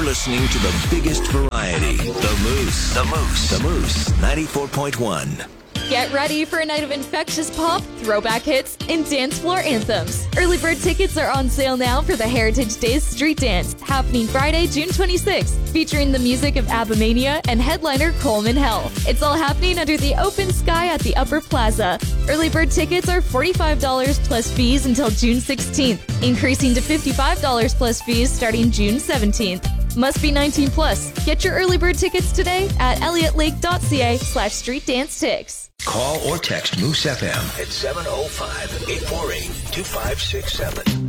listening to the biggest variety, The Moose. The Moose. The Moose, 94.1. Get ready for a night of infectious pop, throwback hits, and dance floor anthems. Early bird tickets are on sale now for the Heritage Days Street Dance, happening Friday, June 26th, featuring the music of Abamania and headliner Coleman Hell. It's all happening under the open sky at the Upper Plaza. Early bird tickets are $45 plus fees until June 16th, increasing to $55 plus fees starting June 17th. Must be 19 plus. Get your early bird tickets today at elliotlake.ca/streetdancetics. Call or text Moose FM at 705-848-2567.